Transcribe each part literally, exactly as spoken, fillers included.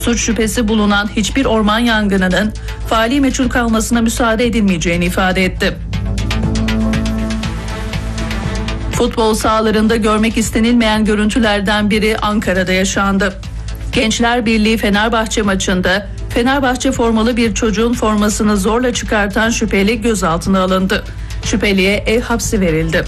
suç şüphesi bulunan hiçbir orman yangınının faali meçhul kalmasına müsaade edilmeyeceğini ifade etti. Futbol sahalarında görmek istenilmeyen görüntülerden biri Ankara'da yaşandı. Gençler Birliği Fenerbahçe maçında Fenerbahçe formalı bir çocuğun formasını zorla çıkartan şüpheli gözaltına alındı. Şüpheliye ev hapsi verildi.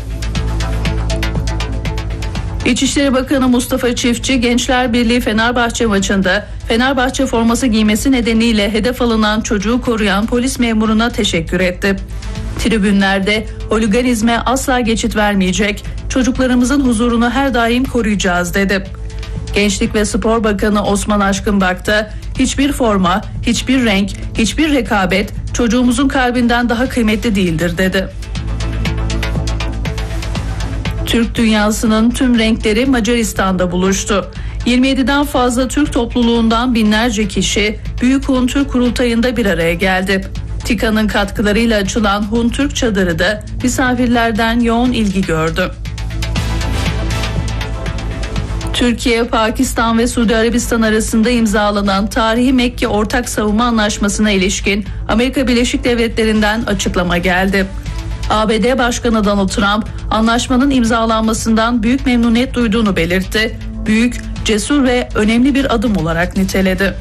İçişleri Bakanı Mustafa Çiftçi, Gençler Birliği Fenerbahçe maçında Fenerbahçe forması giymesi nedeniyle hedef alınan çocuğu koruyan polis memuruna teşekkür etti. Tribünlerde holiganizme asla geçit vermeyecek, çocuklarımızın huzurunu her daim koruyacağız dedi. Gençlik ve Spor Bakanı Osman Aşkınbak da hiçbir forma, hiçbir renk, hiçbir rekabet çocuğumuzun kalbinden daha kıymetli değildir dedi. Türk dünyasının tüm renkleri Macaristan'da buluştu. yirmi yediden fazla Türk topluluğundan binlerce kişi Büyük Hun Türk Kurultayı'nda bir araya geldi. TİKA'nın katkılarıyla açılan Hun Türk Çadırı da misafirlerden yoğun ilgi gördü. Türkiye, Pakistan ve Suudi Arabistan arasında imzalanan tarihi Mekke Ortak Savunma Anlaşması'na ilişkin Amerika Birleşik Devletleri'nden açıklama geldi. A B D Başkanı Donald Trump, anlaşmanın imzalanmasından büyük memnuniyet duyduğunu belirtti. Büyük, cesur ve önemli bir adım olarak niteledi.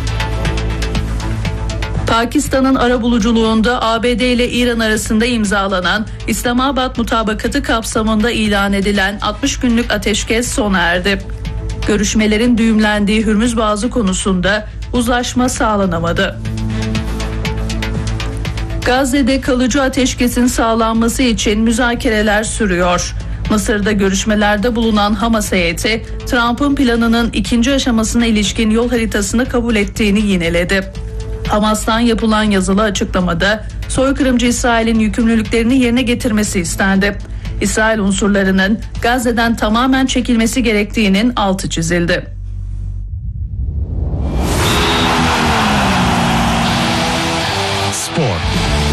Pakistan'ın arabuluculuğunda A B D ile İran arasında imzalanan İslamabad Mutabakatı kapsamında ilan edilen altmış günlük ateşkes sona erdi. Görüşmelerin düğümlendiği Hürmüz Boğazı konusunda uzlaşma sağlanamadı. Gazze'de kalıcı ateşkesin sağlanması için müzakereler sürüyor. Mısır'da görüşmelerde bulunan Hamas heyeti, Trump'ın planının ikinci aşamasına ilişkin yol haritasını kabul ettiğini yineledi. Hamas'tan yapılan yazılı açıklamada soykırımcı İsrail'in yükümlülüklerini yerine getirmesi istendi. İsrail unsurlarının Gazze'den tamamen çekilmesi gerektiğinin altı çizildi. Spor.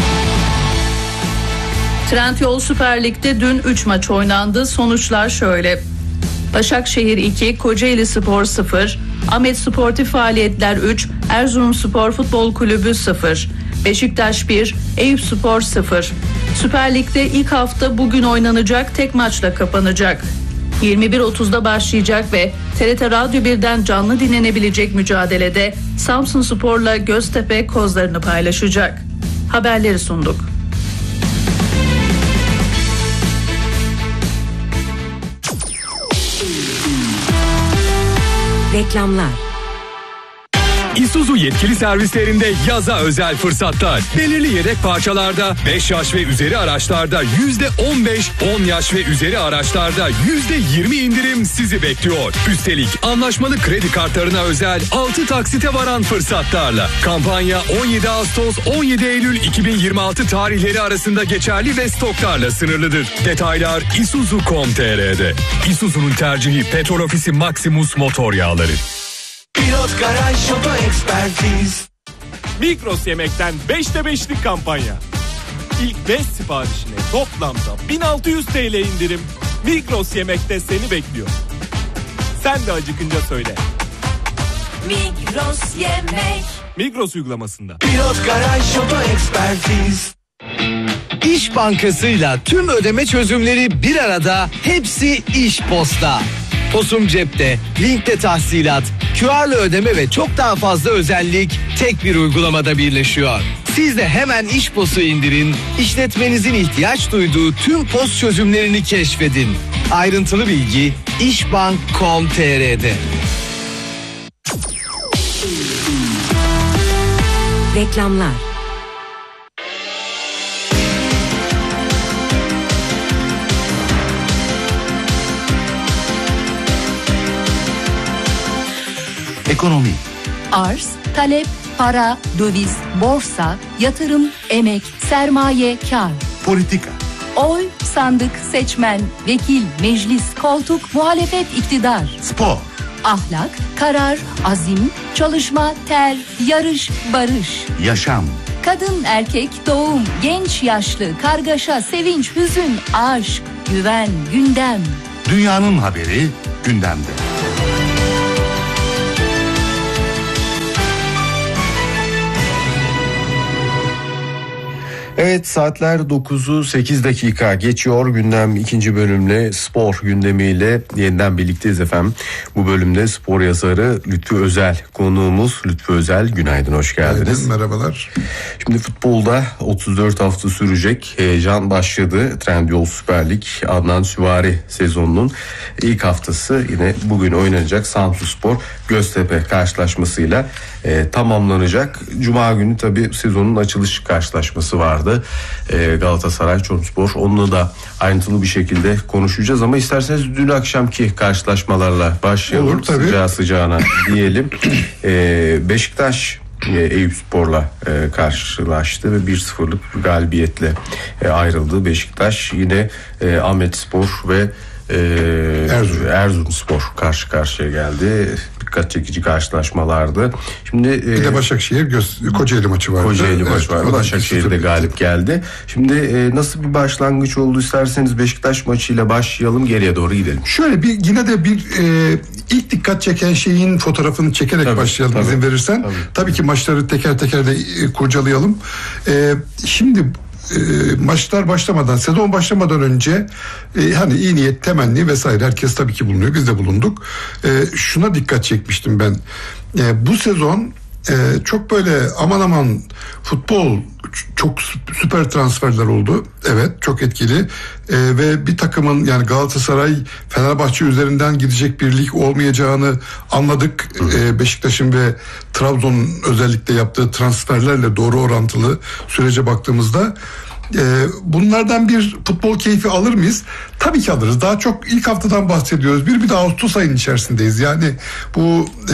Trendyol Süper Lig'de dün üç maç oynandı. Sonuçlar şöyle: Başakşehir iki, Kocaeli Spor sıfır, Ahmet Sportif Faaliyetler üç, Erzurumspor Futbol Kulübü sıfır, Beşiktaş bir, Eyüpspor sıfır. Süper Lig'de ilk hafta bugün oynanacak, tek maçla kapanacak. yirmi bir otuzda başlayacak ve T R T Radyo birden canlı dinlenebilecek mücadelede Samsunspor'la Göztepe kozlarını paylaşacak. Haberleri sunduk. Reklamlar. Isuzu yetkili servislerinde yaza özel fırsatlar. Belirli yedek parçalarda, beş yaş ve üzeri araçlarda yüzde on beş, on yaş ve üzeri araçlarda yüzde yirmi indirim sizi bekliyor. Üstelik anlaşmalı kredi kartlarına özel altı taksite varan fırsatlarla. Kampanya on yedi Ağustos on yedi Eylül iki bin yirmi altı tarihleri arasında geçerli ve stoklarla sınırlıdır. Detaylar isuzu nokta com nokta t r'de. Isuzu'nun tercihi Petrol Ofisi Maximus motor yağları. Pilot Garaj Oto Ekspertiz. Migros Yemek'ten beşte beşlik kampanya. İlk beş siparişine toplamda bin altı yüz T L indirim. Migros Yemek'te seni bekliyor. Sen de acıkınca söyle. Migros Yemek. Migros uygulamasında. Pilot Garaj Oto Ekspertiz. İş Bankası'yla tüm ödeme çözümleri bir arada, hepsi İş Posta. Posum cepte, linkte tahsilat, Q R'lı ödeme ve çok daha fazla özellik tek bir uygulamada birleşiyor. Siz de hemen İş Pos'u indirin, işletmenizin ihtiyaç duyduğu tüm post çözümlerini keşfedin. Ayrıntılı bilgi işbank nokta com nokta t r'de. Reklamlar. Ekonomi. Arz, talep, para, döviz, borsa, yatırım, emek, sermaye, kar. Politika. Oy, sandık, seçmen, vekil, meclis, koltuk, muhalefet, iktidar. Spor. Ahlak, karar, azim, çalışma, ter, yarış, barış. Yaşam. Kadın, erkek, doğum, genç, yaşlı, kargaşa, sevinç, hüzün, aşk, güven, gündem. Dünyanın haberi gündemde. Evet, saatler dokuzu sekiz dakika geçiyor. Gündem ikinci bölümle spor gündemiyle yeniden birlikteyiz efendim. Bu bölümde spor yazarı Lütfü Özel konuğumuz. Lütfü Özel, günaydın, hoş geldiniz. Günaydın, merhabalar. Şimdi futbolda otuz dört hafta sürecek heyecan başladı. Trendyol Süper Lig Adnan Süvari sezonunun ilk haftası yine bugün oynanacak Samsunspor Göztepe karşılaşmasıyla e, tamamlanacak. Cuma günü tabii sezonun açılış karşılaşması vardı. E, Galatasaray Çorumspor. Onunla da ayrıntılı bir şekilde konuşacağız ama isterseniz dün akşamki karşılaşmalarla başlayalım. Olur, tabii. Sıcağı sıcağına diyelim. E, Beşiktaş Eyüpspor'la e, karşılaştı ve bir sıfırlık galibiyetle e, ayrıldı. Beşiktaş yine e, Ahmetspor ve e, Erzurum. Erzurumspor karşı karşıya geldi. Dikkat çekici karşılaşmalardı. Şimdi e, bir de Başakşehir Göz, Kocaeli maçı vardı. Kocaeli evet, maçı vardı. Başakşehir de galip geldi. Şimdi e, nasıl bir başlangıç oldu, isterseniz Beşiktaş maçıyla başlayalım, geriye doğru gidelim. Şöyle bir yine de bir e, ilk dikkat çeken şeyin fotoğrafını çekerek tabii, başlayalım tabii, izin verirsen. Tabii. tabii ki maçları teker teker de e, kurcalayalım. E, şimdi E, maçlar başlamadan, sezon başlamadan önce e, hani iyi niyet, temenni vesaire herkes tabii ki bulunuyor, biz de bulunduk. E, şuna dikkat çekmiştim ben. E, bu sezon e, çok böyle aman aman futbol, çok süper transferler oldu. Evet, çok etkili. E, ve bir takımın, yani Galatasaray, Fenerbahçe üzerinden gidecek bir lig olmayacağını anladık. E, Beşiktaş'ın ve Trabzon'un özellikle yaptığı transferlerle doğru orantılı sürece baktığımızda e, bunlardan bir futbol keyfi alır mıyız? Tabii ki alırız. Daha çok ilk haftadan bahsediyoruz. Bir bir de Ağustos ayının içerisindeyiz. Yani bu e,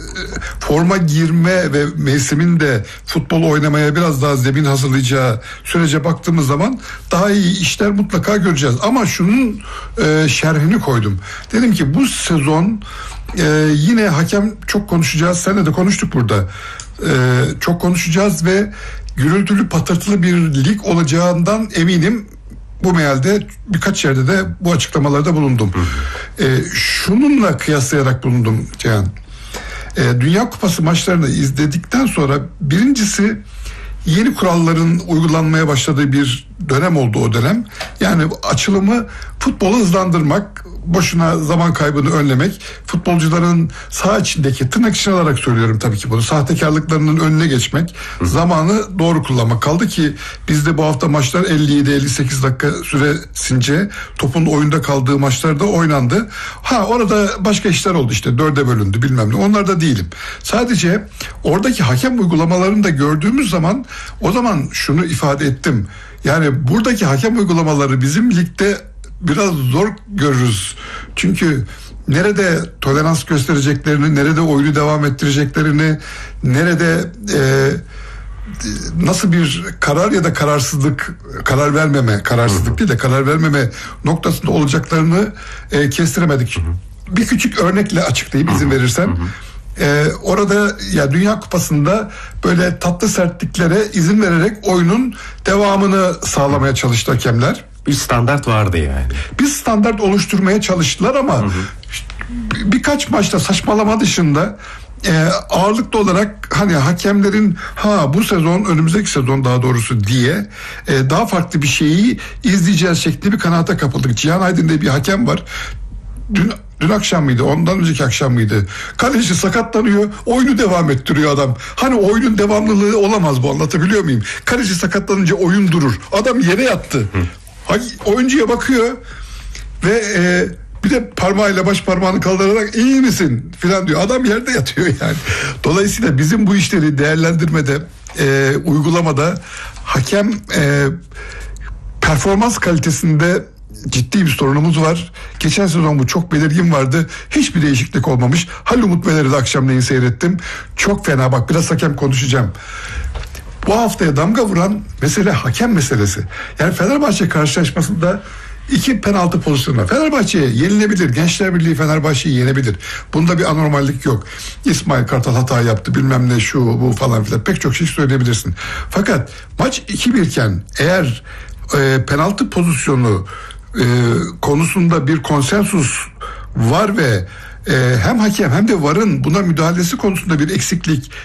forma girme ve mevsimin de futbol oynamaya biraz daha zemin hazırlayacağı sürece baktığımız zaman daha iyi işler mutlaka göreceğiz. Ama şunun e, şerhini koydum. Dedim ki bu sezon e, yine hakem çok konuşacağız. Seninle de konuştuk burada. E, çok konuşacağız ve gürültülü patırtılı bir lig olacağından eminim. Bu mealde birkaç yerde de bu açıklamalarda bulundum. E, şununla kıyaslayarak bulundum Cihan. E, Dünya Kupası maçlarını izledikten sonra birincisi yeni kuralların uygulanmaya başladığı bir dönem oldu o dönem. Yani açılımı futbolu hızlandırmak, boşuna zaman kaybını önlemek, futbolcuların saha içindeki, tırnak içine alarak söylüyorum tabii ki bunu, sahtekarlıklarının önüne geçmek, zamanı doğru kullanmak. Kaldı ki bizde bu hafta maçlar elli yedi elli sekiz dakika süresince topun oyunda kaldığı maçlarda oynandı. Ha, orada başka işler oldu, işte dörde bölündü bilmem ne, onlarda değilim. Sadece oradaki hakem uygulamalarını da gördüğümüz zaman, o zaman şunu ifade ettim. Yani buradaki hakem uygulamaları bizim ligde biraz zor görürüz. Çünkü nerede tolerans göstereceklerini, nerede oyunu devam ettireceklerini, nerede e, nasıl bir karar ya da kararsızlık, karar vermeme, kararsızlık değil de karar vermeme noktasında olacaklarını e, kestiremedik. Bir küçük örnekle açıklayayım izin verirsen. Ee, orada ya Dünya Kupası'nda böyle tatlı sertliklere izin vererek oyunun devamını sağlamaya çalıştı hakemler. Bir standart vardı yani. Bir standart oluşturmaya çalıştılar ama hı hı. birkaç maçta saçmalama dışında e, ağırlıklı olarak hani hakemlerin ha bu sezon, önümüzdeki sezon daha doğrusu diye e, daha farklı bir şeyi izleyeceğiz şeklinde bir kanaate kapıldık. Cihan Aydın diye bir hakem var. Dün Dün akşam mıydı? Ondan önceki akşam mıydı? Kaleci sakatlanıyor, oyunu devam ettiriyor adam. Hani oyunun devamlılığı olamaz bu, anlatabiliyor muyum? Kaleci sakatlanınca oyun durur. Adam yere yattı. Hı. Oyuncuya bakıyor ve e, bir de parmağıyla baş parmağını kaldırarak iyi misin filan diyor. Adam yerde yatıyor yani. Dolayısıyla bizim bu işleri değerlendirmede, e, uygulamada hakem e, performans kalitesinde ciddi bir sorunumuz var. Geçen sezon bu çok belirgin vardı. Hiçbir değişiklik olmamış. Halil Umut Meler'i de akşamleyin seyrettim. Çok fena, bak biraz hakem konuşacağım. Bu haftaya damga vuran mesele hakem meselesi. Yani Fenerbahçe karşılaşmasında iki penaltı pozisyonu var. Fenerbahçe'ye yenilebilir. Gençler Birliği Fenerbahçe'yi yenebilir. Bunda bir anormallik yok. İsmail Kartal hata yaptı, bilmem ne, şu bu falan filan. Pek çok şey söyleyebilirsin. Fakat maç iki bir iken eğer e, penaltı pozisyonu e, konusunda bir konsensus var ve e, hem hakem hem de VAR'ın buna müdahalesi konusunda bir eksiklik